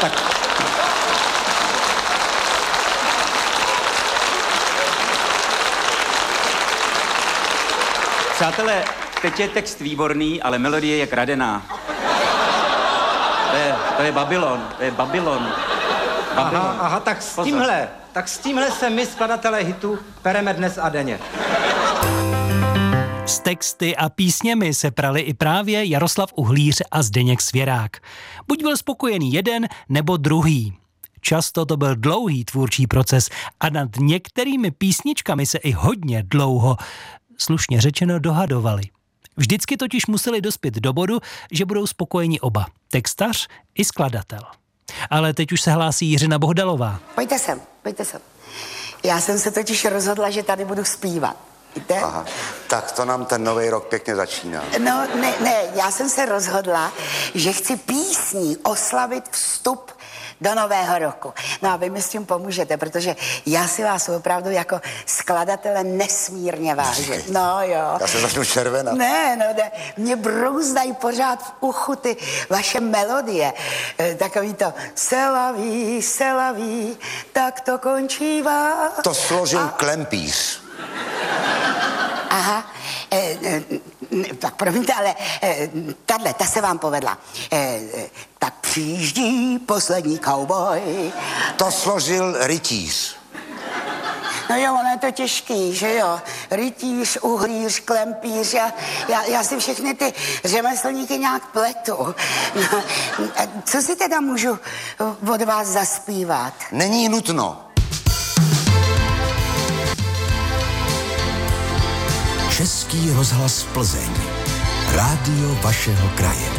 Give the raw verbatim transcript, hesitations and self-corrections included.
Tak. Přátelé, teď je text výborný, ale melodie je kradená. To je, to je Babylon, to je Babylon. Babylon. Aha, aha, tak s tímhle, tak s tímhle se my, skladatelé hitu, pereme dnes a denně. S texty a písněmi se prali i právě Jaroslav Uhlíř a Zdeněk Svěrák. Buď byl spokojený jeden, nebo druhý. Často to byl dlouhý tvůrčí proces a nad některými písničkami se i hodně dlouho, slušně řečeno, dohadovali. Vždycky totiž museli dospět do bodu, že budou spokojeni oba, textař i skladatel. Ale teď už se hlásí Jiřina Bohdalová. Pojďte sem, pojďte sem. Já jsem se totiž rozhodla, že tady budu zpívat. Víte? Aha, tak to nám ten nový rok pěkně začíná. No, ne, ne, já jsem se rozhodla, že chci písní oslavit vstup do nového roku. No a vy mi s tím pomůžete, protože já si vás opravdu jako skladatele nesmírně vážím. No jo. Já se začnu červenat. Ne, no ne, mě brouzdají pořád v uchu ty vaše melodie. E, takový to selaví, selaví, tak to končívá. To složil a... Klempíř. Aha, e, e, tak promiňte, ale e, tahle, ta se vám povedla. E, e, tak přijíždí poslední cowboy. To složil Rytíř. No jo, ono je to těžký, že jo? Rytíř, uhlíř, klempíř, já, já, já si všechny ty řemeslníky nějak pletu. No, co si teda můžu od vás zaspívat? Není nutno. Český rozhlas Plzeň. Rádio vašeho kraje.